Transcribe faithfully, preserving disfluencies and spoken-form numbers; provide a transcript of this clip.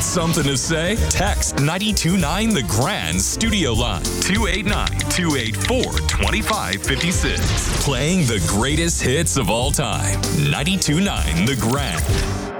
Got something to say? Text nine two nine The Grand Studio Line, two eight nine, two eight four, two five five six. Playing the greatest hits of all time. nine two nine The Grand.